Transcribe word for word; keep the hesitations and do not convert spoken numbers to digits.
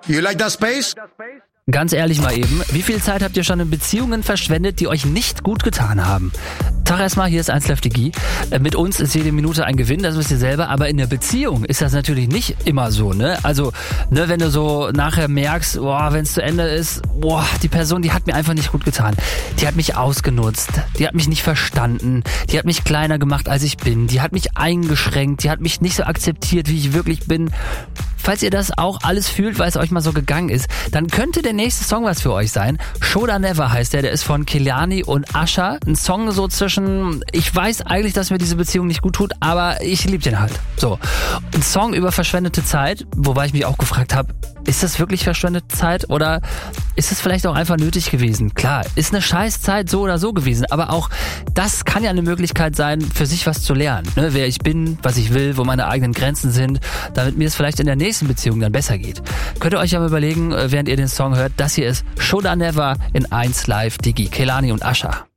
You like that space? Ganz ehrlich mal eben, wie viel Zeit habt ihr schon in Beziehungen verschwendet, die euch nicht gut getan haben? Tag erstmal, hier ist eins Live Digi. Mit uns ist jede Minute ein Gewinn, das wisst ihr selber, aber in der Beziehung ist das natürlich nicht immer so, ne? Also, ne, wenn du so nachher merkst, boah, wenn es zu Ende ist, boah, die Person, die hat mir einfach nicht gut getan. Die hat mich ausgenutzt, die hat mich nicht verstanden, die hat mich kleiner gemacht, als ich bin, die hat mich eingeschränkt, die hat mich nicht so akzeptiert, wie ich wirklich bin. Falls ihr das auch alles fühlt, weil es euch mal so gegangen ist, dann könnte der nächste Song was für euch sein. Shoulda Never heißt der, der ist von Kehlani und Usher. Ein Song so zwischen, ich weiß eigentlich, dass mir diese Beziehung nicht gut tut, aber ich liebe den halt. So, ein Song über verschwendete Zeit, wobei ich mich auch gefragt habe, ist das wirklich verschwendete Zeit oder ist es vielleicht auch einfach nötig gewesen? Klar, ist eine Scheißzeit so oder so gewesen, aber auch das kann ja eine Möglichkeit sein, für sich was zu lernen. Ne? Wer ich bin, was ich will, wo meine eigenen Grenzen sind, damit mir es vielleicht in der nächsten Beziehung dann besser geht. Könnt ihr euch ja mal überlegen, während ihr den Song hört, das hier ist Shoulda Never in eins Live Digi, Kehlani und Usher.